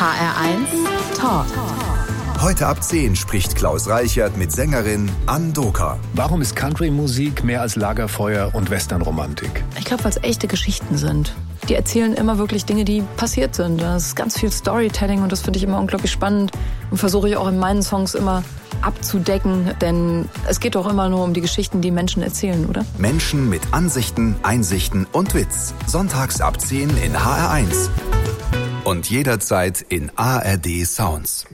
HR1 Talk. Heute ab 10 spricht Klaus Reichert mit Sängerin Ann Doka. Warum ist Country-Musik mehr als Lagerfeuer und Westernromantik? Ich glaube, weil es echte Geschichten sind. Die erzählen immer wirklich Dinge, die passiert sind. Das ist ganz viel Storytelling und das finde ich immer unglaublich spannend und versuche ich auch in meinen Songs immer abzudecken, denn es geht doch immer nur um die Geschichten, die Menschen erzählen, oder? Menschen mit Ansichten, Einsichten und Witz. Sonntags ab 10 in HR1. Und jederzeit in ARD Sounds.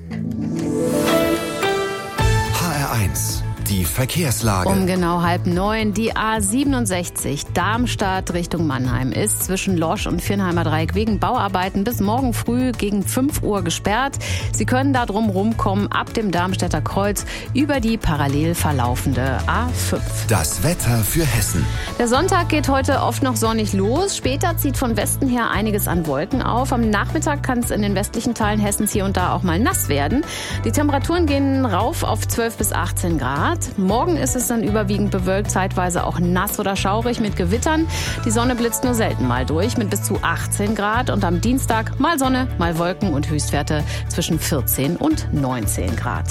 HR1, die Verkehrslage. Um genau 8:30 die A67 Darmstadt Richtung Mannheim ist zwischen Losch und Viernheimer Dreieck wegen Bauarbeiten bis morgen früh gegen 5 Uhr gesperrt. Sie können da drum rumkommen ab dem Darmstädter Kreuz über die parallel verlaufende A5. Das Wetter für Hessen. Der Sonntag geht heute oft noch sonnig los. Später zieht von Westen her einiges an Wolken auf. Am Nachmittag kann es in den westlichen Teilen Hessens hier und da auch mal nass werden. Die Temperaturen gehen rauf auf 12 bis 18 Grad. Morgen ist es dann überwiegend bewölkt, zeitweise auch nass oder schaurig mit Gewittern. Die Sonne blitzt nur selten mal durch mit bis zu 18 Grad. Und am Dienstag mal Sonne, mal Wolken und Höchstwerte zwischen 14 und 19 Grad.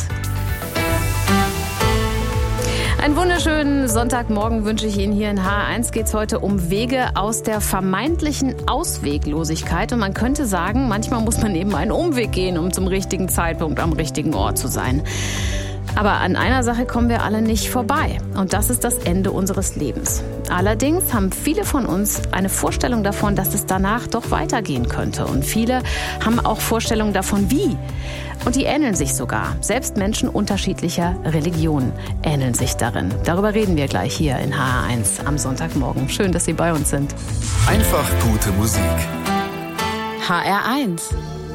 Einen wunderschönen Sonntagmorgen wünsche ich Ihnen. Hier in HR1 geht es heute um Wege aus der vermeintlichen Ausweglosigkeit. Und man könnte sagen, manchmal muss man eben einen Umweg gehen, um zum richtigen Zeitpunkt am richtigen Ort zu sein. Aber an einer Sache kommen wir alle nicht vorbei. Und das ist das Ende unseres Lebens. Allerdings haben viele von uns eine Vorstellung davon, dass es danach doch weitergehen könnte. Und viele haben auch Vorstellungen davon, wie. Und die ähneln sich sogar. Selbst Menschen unterschiedlicher Religionen ähneln sich darin. Darüber reden wir gleich hier in HR1 am Sonntagmorgen. Schön, dass Sie bei uns sind. Einfach gute Musik. HR1